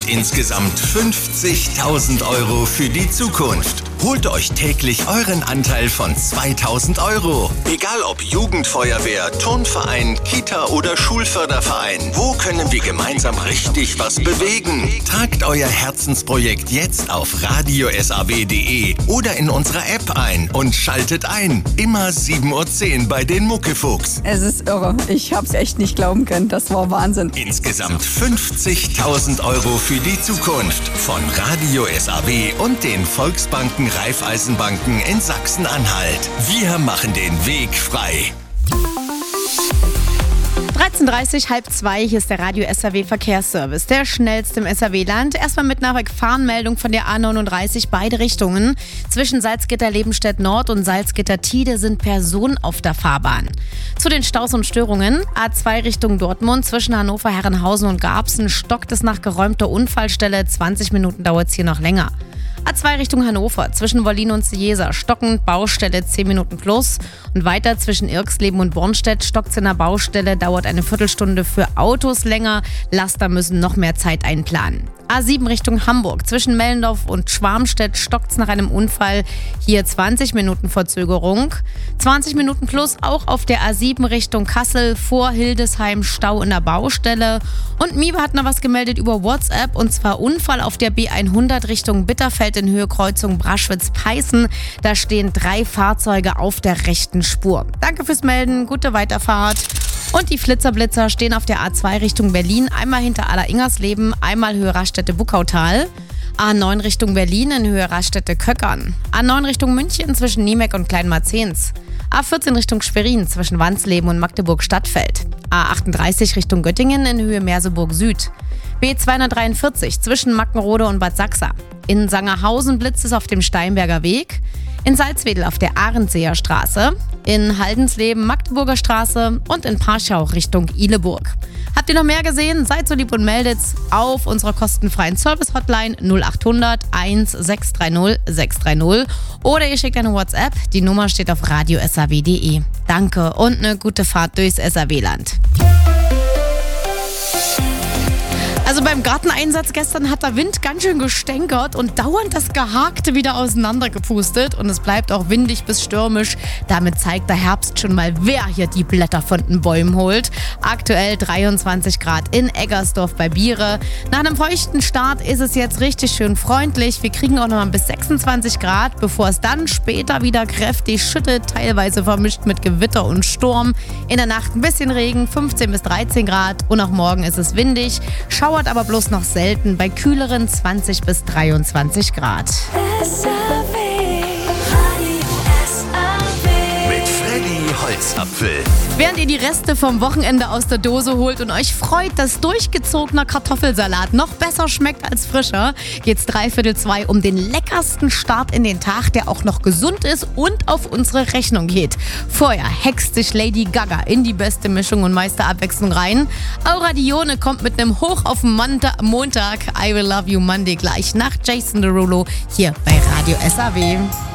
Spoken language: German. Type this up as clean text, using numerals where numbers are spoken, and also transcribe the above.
insgesamt 50.000 Euro für die Zukunft. Holt euch täglich euren Anteil von 2.000 Euro. Egal ob Jugendfeuerwehr, Turnverein, Kita oder Schulförderverein. Wo können wir gemeinsam richtig was bewegen? Tragt euer Herzensprojekt jetzt auf radiosaw.de oder in unserer App ein und schaltet ein. Immer 7:10 Uhr bei den Muckefuchs. Es ist irre. Ich hab's echt nicht glauben können. Das war Wahnsinn. Insgesamt 50.000 Euro für die Zukunft von Radio SAW und den Volksbanken Raiffeisenbanken in Sachsen-Anhalt. Wir machen den Weg frei. 13:30, 13:30, hier ist der Radio SAW Verkehrsservice, der schnellste im SAW-Land. Erstmal mit einer Gefahrenmeldung von der A39, beide Richtungen. Zwischen Salzgitter-Lebenstedt Nord und Salzgitter-Tide sind Personen auf der Fahrbahn. Zu den Staus und Störungen: A2 Richtung Dortmund, zwischen Hannover, Herrenhausen und Garbsen stockt es nach geräumter Unfallstelle. 20 Minuten dauert es hier noch länger. A2 Richtung Hannover, zwischen Wollin und Ciesa stockend, Baustelle 10 Minuten plus. Und weiter zwischen Irxleben und Bornstedt stockt es in der Baustelle, dauert eine Viertelstunde für Autos länger. Laster müssen noch mehr Zeit einplanen. A7 Richtung Hamburg, zwischen Mellendorf und Schwarmstedt stockt es nach einem Unfall. Hier 20 Minuten Verzögerung. 20 Minuten plus auch auf der A7 Richtung Kassel, vor Hildesheim Stau in der Baustelle. Und Miebe hat noch was gemeldet über WhatsApp, und zwar Unfall auf der B100 Richtung Bitterfeld in Höhe Kreuzung Braschwitz-Peißen. Da stehen 3 Fahrzeuge auf der rechten Spur. Danke fürs Melden, gute Weiterfahrt. Und die Flitzerblitzer stehen auf der A2 Richtung Berlin, einmal hinter Aller-Ingersleben, einmal Höhe Raststätte-Buckautal. A9 Richtung Berlin in Höhe Raststätte-Köckern. A9 Richtung München zwischen Niemek und Kleinmarzens. A14 Richtung Schwerin zwischen Wansleben und Magdeburg-Stadtfeld. A38 Richtung Göttingen in Höhe Merseburg Süd. B243 zwischen Mackenrode und Bad Sachsa. In Sangerhausen blitzt es auf dem Steinberger Weg. In Salzwedel auf der Ahrensseer Straße. In Haldensleben Magdeburger Straße und in Parschau Richtung Ihleburg. Habt ihr noch mehr gesehen? Seid so lieb und meldet's auf unserer kostenfreien Service-Hotline 0800 1630 630 oder ihr schickt eine WhatsApp. Die Nummer steht auf radiosaw.de. Danke und eine gute Fahrt durchs SAW-Land. Also beim Garteneinsatz gestern hat der Wind ganz schön gestänkert und dauernd das Gehakte wieder auseinandergepustet. Und es bleibt auch windig bis stürmisch. Damit zeigt der Herbst schon mal, wer hier die Blätter von den Bäumen holt. Aktuell 23 Grad in Eggersdorf bei Biere. Nach einem feuchten Start ist es jetzt richtig schön freundlich. Wir kriegen auch noch mal bis 26 Grad, bevor es dann später wieder kräftig schüttet, teilweise vermischt mit Gewitter und Sturm. In der Nacht ein bisschen Regen, 15 bis 13 Grad. Und auch morgen ist es windig. Schauert aber bloß noch selten bei kühleren 20 bis 23 Grad. Mit Freddy Holzapfel. Während ihr die Reste vom Wochenende aus der Dose holt und euch freut, dass durchgezogener Kartoffelsalat noch besser schmeckt als frischer, geht's 2:45 um den leckersten Start in den Tag, der auch noch gesund ist und auf unsere Rechnung geht. Vorher hext sich Lady Gaga in die beste Mischung und meiste Abwechslung rein. Aura Dione kommt mit einem Hoch auf Montag. I Will Love You Monday gleich nach Jason Derulo hier bei Radio SAW.